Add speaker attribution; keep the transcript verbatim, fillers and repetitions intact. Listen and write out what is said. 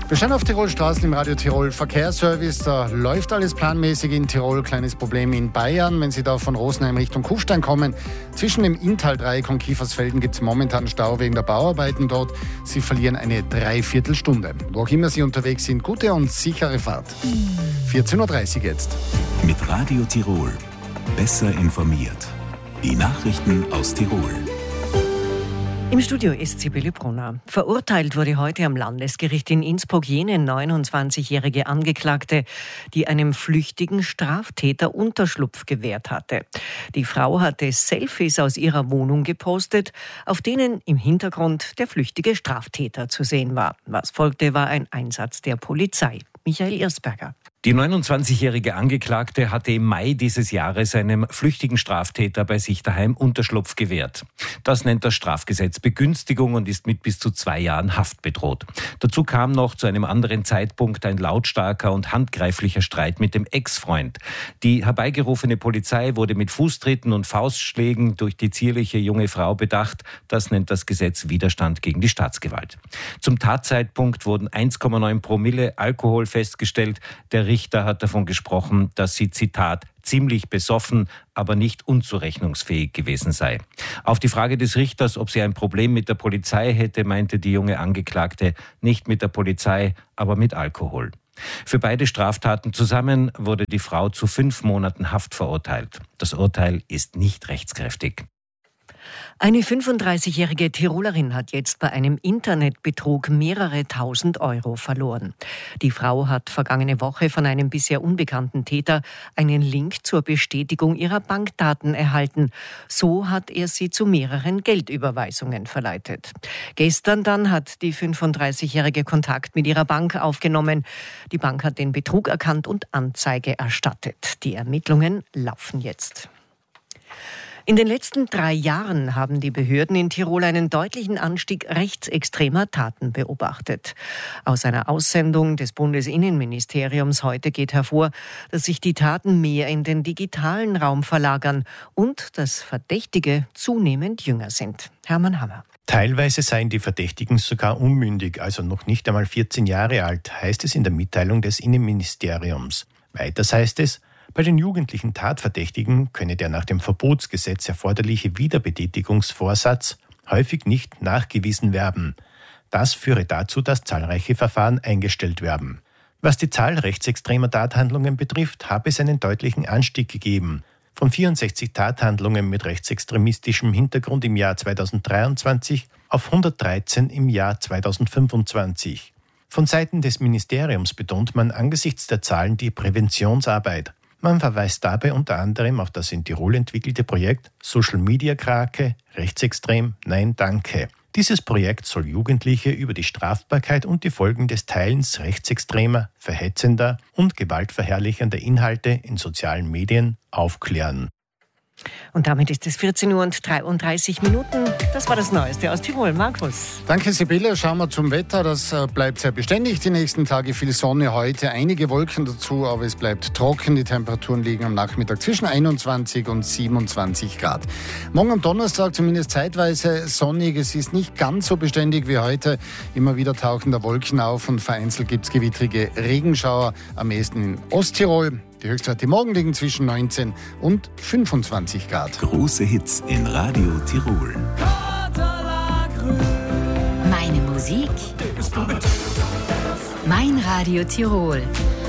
Speaker 1: Wir schauen auf Tirol Straßen im Radio Tirol Verkehrsservice. Da läuft alles planmäßig in Tirol. Kleines Problem in Bayern, wenn Sie da von Rosenheim Richtung Kufstein kommen. Zwischen dem Inntal-Dreieck und Kiefersfelden gibt es momentan Stau wegen der Bauarbeiten dort. Sie verlieren eine Dreiviertelstunde. Wo auch immer Sie unterwegs sind, gute und sichere Fahrt. vierzehn Uhr dreißig jetzt.
Speaker 2: Mit Radio Tirol. Besser informiert. Die Nachrichten aus Tirol.
Speaker 3: Im Studio ist Sibylle Brunner. Verurteilt wurde heute am Landesgericht in Innsbruck jene neunundzwanzigjährige Angeklagte, die einem flüchtigen Straftäter Unterschlupf gewährt hatte. Die Frau hatte Selfies aus ihrer Wohnung gepostet, auf denen im Hintergrund der flüchtige Straftäter zu sehen war. Was folgte, war ein Einsatz der Polizei. Michael Irsberger.
Speaker 4: Die neunundzwanzigjährige Angeklagte hatte im Mai dieses Jahres einem flüchtigen Straftäter bei sich daheim Unterschlupf gewährt. Das nennt das Strafgesetz Begünstigung und ist mit bis zu zwei Jahren Haft bedroht. Dazu kam noch zu einem anderen Zeitpunkt ein lautstarker und handgreiflicher Streit mit dem Ex-Freund. Die herbeigerufene Polizei wurde mit Fußtritten und Faustschlägen durch die zierliche junge Frau bedacht. Das nennt das Gesetz Widerstand gegen die Staatsgewalt. Zum Tatzeitpunkt wurden eins Komma neun Promille Alkohol festgestellt. Der Richter hat davon gesprochen, dass sie, Zitat, ziemlich besoffen, aber nicht unzurechnungsfähig gewesen sei. Auf die Frage des Richters, ob sie ein Problem mit der Polizei hätte, meinte die junge Angeklagte, nicht mit der Polizei, aber mit Alkohol. Für beide Straftaten zusammen wurde die Frau zu fünf Monaten Haft verurteilt. Das Urteil ist nicht rechtskräftig.
Speaker 3: Eine fünfunddreißigjährige Tirolerin hat jetzt bei einem Internetbetrug mehrere tausend Euro verloren. Die Frau hat vergangene Woche von einem bisher unbekannten Täter einen Link zur Bestätigung ihrer Bankdaten erhalten. So hat er sie zu mehreren Geldüberweisungen verleitet. Gestern dann hat die fünfunddreißigjährige Kontakt mit ihrer Bank aufgenommen. Die Bank hat den Betrug erkannt und Anzeige erstattet. Die Ermittlungen laufen jetzt. In den letzten drei Jahren haben die Behörden in Tirol einen deutlichen Anstieg rechtsextremer Taten beobachtet. Aus einer Aussendung des Bundesinnenministeriums heute geht hervor, dass sich die Taten mehr in den digitalen Raum verlagern und dass Verdächtige zunehmend jünger sind. Hermann Hammer.
Speaker 5: Teilweise seien die Verdächtigen sogar unmündig, also noch nicht einmal vierzehn Jahre alt, heißt es in der Mitteilung des Innenministeriums. Weiters heißt es, bei den jugendlichen Tatverdächtigen könne der nach dem Verbotsgesetz erforderliche Wiederbetätigungsvorsatz häufig nicht nachgewiesen werden. Das führe dazu, dass zahlreiche Verfahren eingestellt werden. Was die Zahl rechtsextremer Tathandlungen betrifft, habe es einen deutlichen Anstieg gegeben. Von vierundsechzig Tathandlungen mit rechtsextremistischem Hintergrund im Jahr zweitausenddreiundzwanzig auf hundertdreizehn im Jahr zweitausendfünfundzwanzig. Von Seiten des Ministeriums betont man angesichts der Zahlen die Präventionsarbeit. Man verweist dabei unter anderem auf das in Tirol entwickelte Projekt Social Media Krake, rechtsextrem, nein, danke. Dieses Projekt soll Jugendliche über die Strafbarkeit und die Folgen des Teilens rechtsextremer, verhetzender und gewaltverherrlichender Inhalte in sozialen Medien aufklären.
Speaker 3: Und damit ist es vierzehn Uhr und dreiunddreißig Minuten. Das war das Neueste aus Tirol. Markus.
Speaker 1: Danke, Sibylle. Schauen wir zum Wetter. Das bleibt sehr beständig die nächsten Tage. Viel Sonne heute, einige Wolken dazu, aber es bleibt trocken. Die Temperaturen liegen am Nachmittag zwischen einundzwanzig und siebenundzwanzig Grad. Morgen am Donnerstag zumindest zeitweise sonnig. Es ist nicht ganz so beständig wie heute. Immer wieder tauchen da Wolken auf und vereinzelt gibt es gewittrige Regenschauer, am ehesten in Osttirol. Die Höchstwerte morgen liegen zwischen neunzehn und fünfundzwanzig Grad.
Speaker 2: Große Hits in Radio Tirol.
Speaker 6: Meine Musik. Mein Radio Tirol.